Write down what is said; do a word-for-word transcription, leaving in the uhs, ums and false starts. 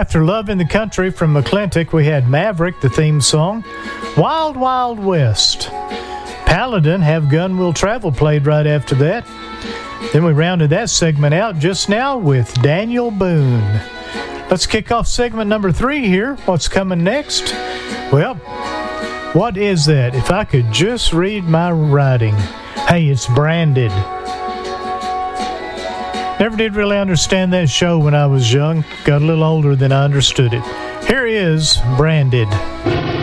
After Love in the Country from McClintock, we had Maverick, the theme song. Wild Wild West. Paladin, Have Gun Will Travel, played right after that. Then we rounded that segment out just now with Daniel Boone. Let's kick off segment number three here. What's coming next? Well, what is that? If I could just read my writing. Hey, it's Branded. Never did really understand that show when I was young. Got a little older than I understood it. Here is Branded.